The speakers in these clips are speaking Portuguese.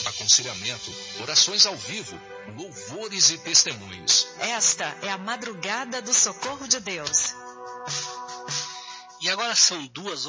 aconselhamento, orações ao vivo, louvores e testemunhos. Esta é a Madrugada do Socorro de Deus. E agora são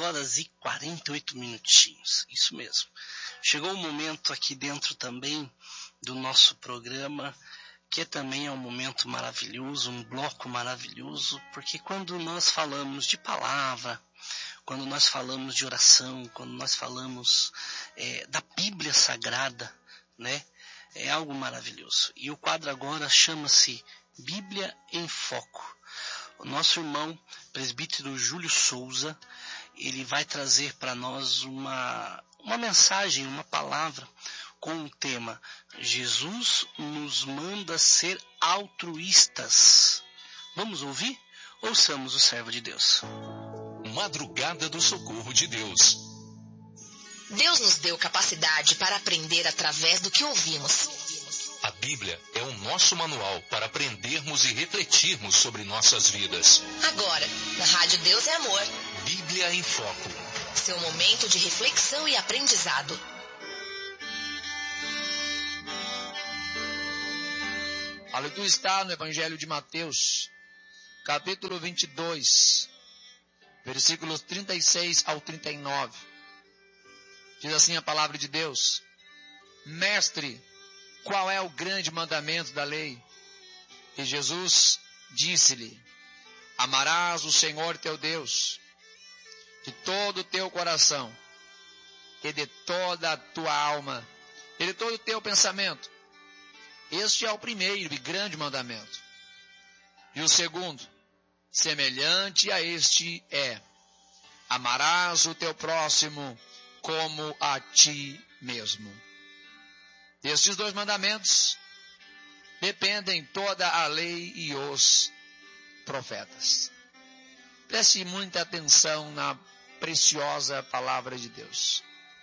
2h48. Isso mesmo. Chegou o momento aqui dentro também do nosso programa, que também é um momento maravilhoso, um bloco maravilhoso, porque quando nós falamos de palavra, quando nós falamos de oração, quando nós falamos da Bíblia Sagrada, né, é algo maravilhoso. E o quadro agora chama-se Bíblia em Foco. O nosso irmão, presbítero Júlio Souza, ele vai trazer para nós uma mensagem, uma palavra com o tema Jesus nos manda ser altruístas. Vamos ouvir? Ouçamos o servo de Deus. Madrugada do Socorro de Deus. Deus nos deu capacidade para aprender através do que ouvimos. A Bíblia é o nosso manual para aprendermos e refletirmos sobre nossas vidas. Agora, na Rádio Deus é Amor. Bíblia em Foco. Seu momento de reflexão e aprendizado. A leitura está no Evangelho de Mateus, capítulo 22, versículos 36 ao 39. Diz assim a palavra de Deus: Mestre, qual é o grande mandamento da lei? E Jesus disse-lhe: Amarás o Senhor teu Deus de todo o teu coração, e de toda a tua alma, e de todo o teu pensamento. Este é o primeiro e grande mandamento. E o segundo, semelhante a este, é: amarás o teu próximo como a ti mesmo. Destes dois mandamentos dependem toda a lei e os profetas. Preste muita atenção na preciosa palavra de Deus.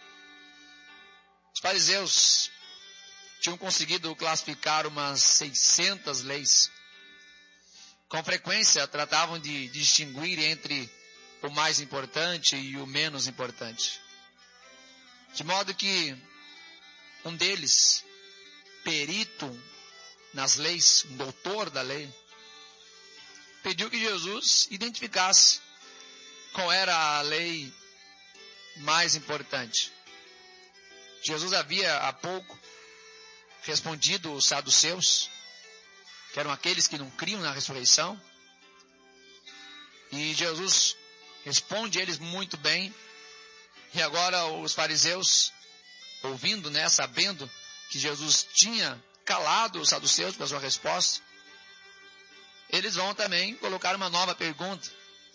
Os fariseus tinham conseguido classificar umas 600 leis. Com frequência tratavam de distinguir entre o mais importante e o menos importante. De modo que um deles, perito nas leis, um doutor da lei, pediu que Jesus identificasse qual era a lei mais importante. Jesus havia há pouco respondido os saduceus, que eram aqueles que não criam na ressurreição, e Jesus responde eles muito bem. E agora os fariseus, ouvindo, sabendo que Jesus tinha calado os saduceus com a sua resposta, eles vão também colocar uma nova pergunta,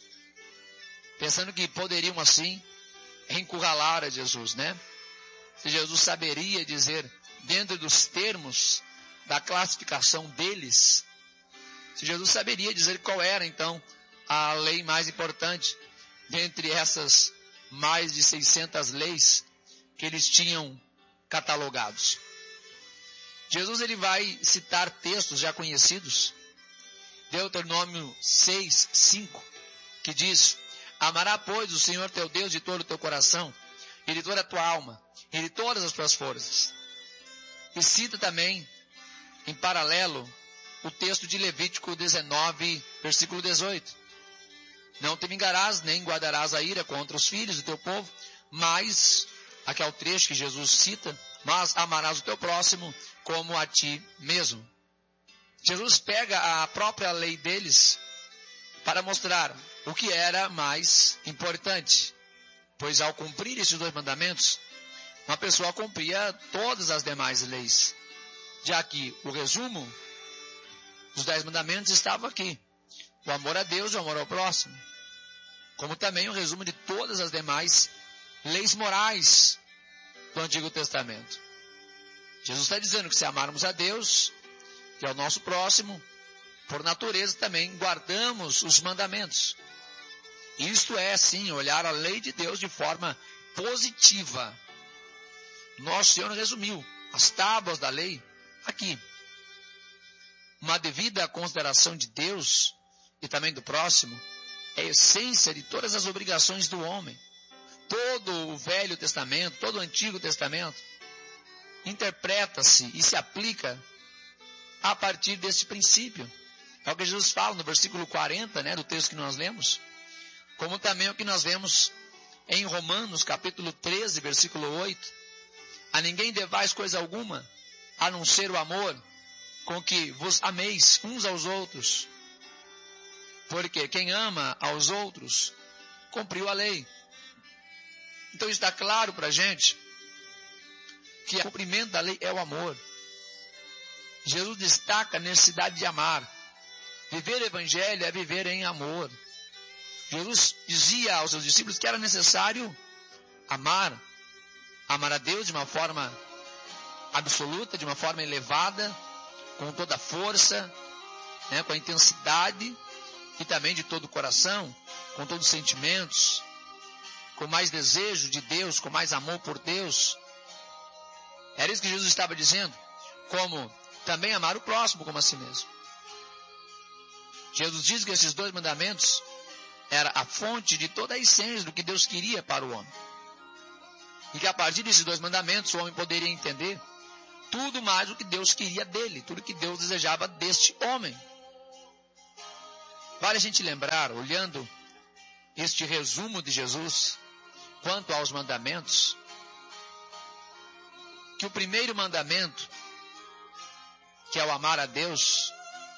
pensando que poderiam assim encurralar a Jesus, Se Jesus saberia dizer, dentro dos termos da classificação deles, se Jesus saberia dizer qual era então a lei mais importante dentre essas mais de 600 leis que eles tinham catalogados. Jesus ele vai citar textos já conhecidos. Deuteronômio 6:5, que diz: Amará, pois, o Senhor teu Deus de todo o teu coração, e de toda a tua alma, e de todas as tuas forças. E cita também, em paralelo, o texto de Levítico 19, versículo 18. Não te vingarás, nem guardarás a ira contra os filhos do teu povo, mas, aqui é o trecho que Jesus cita, mas amarás o teu próximo como a ti mesmo. Jesus pega a própria lei deles para mostrar o que era mais importante, pois ao cumprir esses dois mandamentos, uma pessoa cumpria todas as demais leis. Já que o resumo dos 10 mandamentos estava aqui: o amor a Deus e o amor ao próximo, como também o resumo de todas as demais leis morais do Antigo Testamento. Jesus está dizendo que se amarmos a Deus e ao nosso próximo, por natureza também guardamos os mandamentos. Isto é, sim, olhar a lei de Deus de forma positiva. Nosso Senhor resumiu as tábuas da lei aqui. Uma devida consideração de Deus e também do próximo é a essência de todas as obrigações do homem. Todo o Velho Testamento, todo o Antigo Testamento, interpreta-se e se aplica a partir deste princípio. É o que Jesus fala no versículo 40, do texto que nós lemos, como também o que nós vemos em Romanos, capítulo 13, versículo 8. A ninguém devais coisa alguma, a não ser o amor, com que vos ameis uns aos outros. Porque quem ama aos outros, cumpriu a lei. Então está claro para a gente que o cumprimento da lei é o amor. Jesus destaca a necessidade de amar. Viver o evangelho é viver em amor. Jesus dizia aos seus discípulos que era necessário amar. Amar a Deus de uma forma absoluta, de uma forma elevada, com toda a força, com a intensidade, e também de todo o coração, com todos os sentimentos, com mais desejo de Deus, com mais amor por Deus. Era isso que Jesus estava dizendo, como também amar o próximo como a si mesmo. Jesus diz que esses 2 mandamentos era a fonte de toda a essência do que Deus queria para o homem. E que a partir desses 2 mandamentos o homem poderia entender tudo mais o que Deus queria dele, tudo que Deus desejava deste homem. Vale a gente lembrar, olhando este resumo de Jesus quanto aos mandamentos, que o primeiro mandamento, que é o amar a Deus,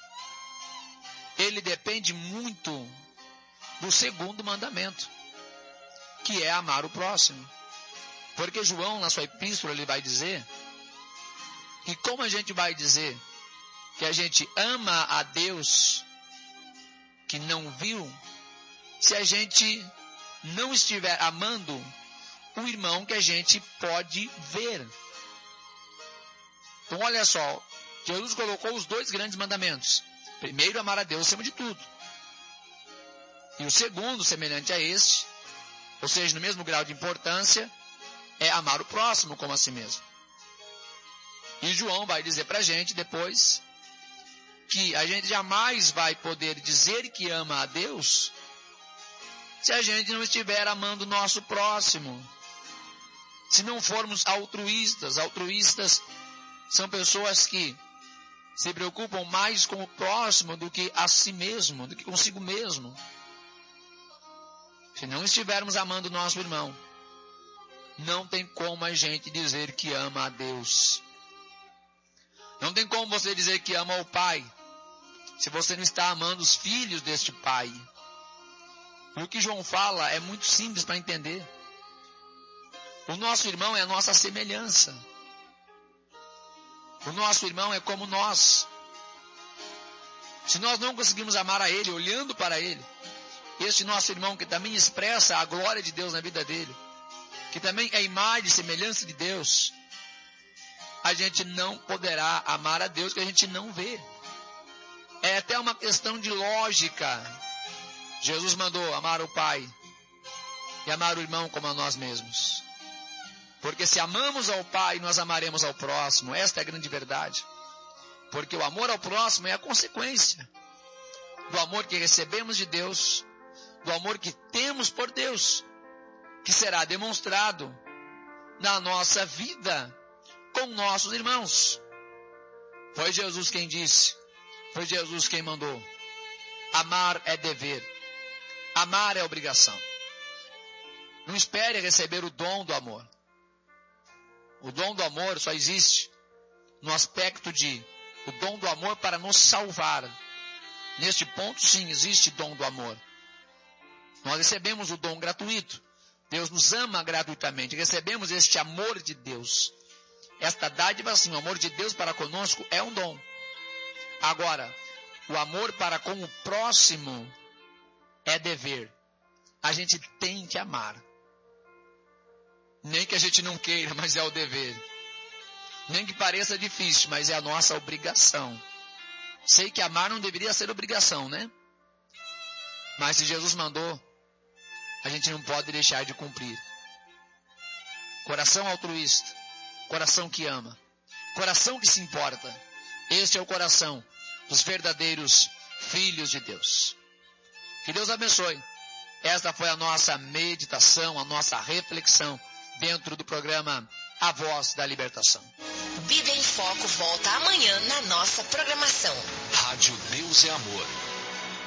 ele depende muito do segundo mandamento, que é amar o próximo. Porque João, na sua epístola, ele vai dizer que como a gente vai dizer que a gente ama a Deus que não viu, se a gente não estiver amando o irmão que a gente pode ver. Então olha só, Jesus colocou os 2 grandes mandamentos. Primeiro, amar a Deus acima de tudo. E o segundo, semelhante a este, ou seja, no mesmo grau de importância, é amar o próximo como a si mesmo. E João vai dizer para a gente depois que a gente jamais vai poder dizer que ama a Deus se a gente não estiver amando o nosso próximo. Se não formos altruístas. Altruístas são pessoas que se preocupam mais com o próximo do que a si mesmo, do que consigo mesmo. Se não estivermos amando o nosso irmão, não tem como a gente dizer que ama a Deus. Não tem como você dizer que ama o Pai, se você não está amando os filhos deste Pai. E o que João fala é muito simples para entender. O nosso irmão é a nossa semelhança. O nosso irmão é como nós. Se nós não conseguimos amar a Ele, olhando para Ele, este nosso irmão que também expressa a glória de Deus na vida dele, que também é a imagem e semelhança de Deus, a gente não poderá amar a Deus que a gente não vê. É até uma questão de lógica. Jesus mandou amar o Pai e amar o irmão como a nós mesmos. Porque se amamos ao Pai, nós amaremos ao próximo. Esta é a grande verdade. Porque o amor ao próximo é a consequência do amor que recebemos de Deus, do amor que temos por Deus, que será demonstrado na nossa vida com nossos irmãos. Foi Jesus quem disse, foi Jesus quem mandou. Amar é dever, amar é obrigação. Não espere receber o dom do amor. O dom do amor só existe no aspecto de o dom do amor para nos salvar. Neste ponto, sim, existe dom do amor. Nós recebemos o dom gratuito. Deus nos ama gratuitamente. Recebemos este amor de Deus. Esta dádiva, sim, o amor de Deus para conosco é um dom. Agora, o amor para com o próximo é dever. A gente tem que amar. Nem que a gente não queira, mas é o dever. Nem que pareça difícil, mas é a nossa obrigação. Sei que amar não deveria ser obrigação, né? Mas se Jesus mandou, a gente não pode deixar de cumprir. Coração altruísta, coração que ama, coração que se importa. Este é o coração dos verdadeiros filhos de Deus. Que Deus abençoe. Esta foi a nossa meditação, a nossa reflexão dentro do programa a voz da libertação. Bíblia em Foco volta amanhã na nossa programação. Rádio Deus é Amor.